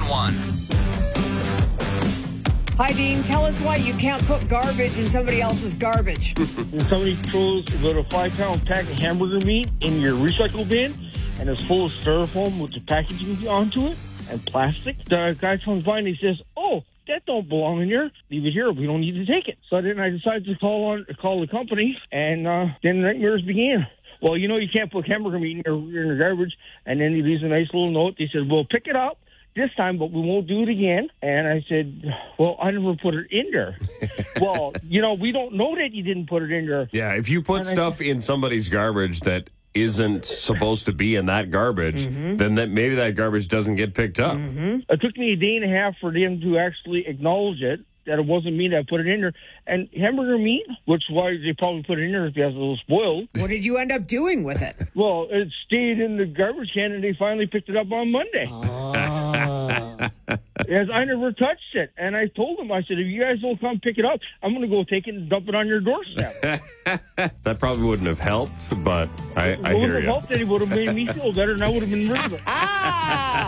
911. Hi, Dean. Tell us why you can't put garbage in somebody else's garbage. When somebody throws about a 5-pound pack of hamburger meat in your recycle bin and it's full of styrofoam with the packaging onto it and plastic, the guy comes by and he says, "Oh, that don't belong in here. Leave it here. We don't need to take it." So then I decided to call the company, and then the nightmares began. Well, you can't put hamburger meat in your garbage. And then he leaves a nice little note. He said, "We'll pick it up this time, but we won't do it again." And I said, "Well, I never put it in there." "Well, we don't know that you didn't put it in there." Yeah, if you put stuff in somebody's garbage that isn't supposed to be in that garbage, then maybe that garbage doesn't get picked up. It took me a day and a half for them to actually acknowledge it, that it wasn't me that put it in there. And hamburger meat, which why they probably put it in there if it was a little spoiled. What did you end up doing with it? Well, it stayed in the garbage can, and they finally picked it up on Monday. Yes, I never touched it. And I told them, I said, if you guys don't come pick it up, I'm going to go take it and dump it on your doorstep. That probably wouldn't have helped, but I It hear wouldn't have you. helped. It would have made me feel better, and I would have been rid of it.